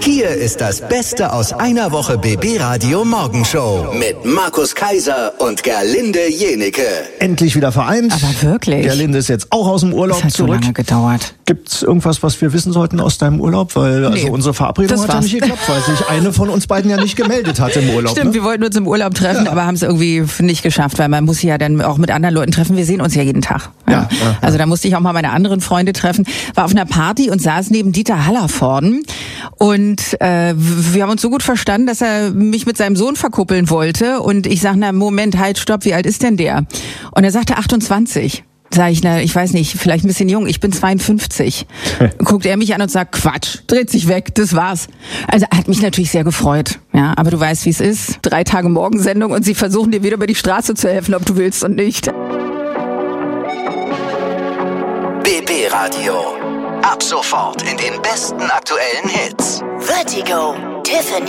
Hier ist das Beste aus einer Woche BB Radio Morgenshow mit Markus Kaiser und Gerlinde Jenecke. Endlich wieder vereint. Aber wirklich? Gerlinde ist jetzt auch aus dem Urlaub das hat zurück. So lange gedauert. Gibt's irgendwas, was wir wissen sollten aus deinem Urlaub? Weil also unsere Verabredung hat ja nicht geklappt, weil sich eine von uns beiden ja nicht gemeldet hat im Urlaub. Stimmt, wir wollten uns im Urlaub treffen, aber haben es irgendwie nicht geschafft, weil man muss sich ja dann auch mit anderen Leuten treffen. Wir sehen uns ja jeden Tag. Ja. Also da musste ich auch mal meine anderen Freunde treffen. War auf einer Party und saß neben Dieter Hallervorden. Und wir haben uns so gut verstanden, dass er mich mit seinem Sohn verkuppeln wollte. Und ich sage, na Moment, halt, stopp, wie alt ist denn der? Und er sagte 28. Sag ich, na, ich weiß nicht, vielleicht ein bisschen jung, ich bin 52. Guckt er mich an und sagt, Quatsch, dreht sich weg, das war's. Also hat mich natürlich sehr gefreut. Ja, aber du weißt, wie es ist. 3 Tage Morgensendung und sie versuchen dir wieder über die Straße zu helfen, ob du willst und nicht. BB Radio. Ab sofort in den besten aktuellen Hits. Vertigo, Tiffany.